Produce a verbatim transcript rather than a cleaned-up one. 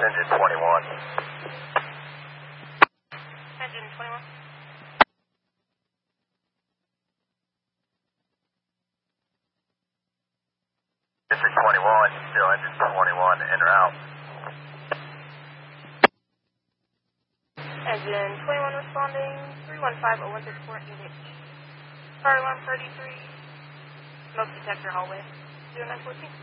Engine twenty-one. Engine twenty-one. District twenty-one, still engine twenty-one, in or out? Engine twenty-one responding, three one five oh one six four, unit E. Fire alarm thirty-three, smoke detector hallway, zero nine fourteen.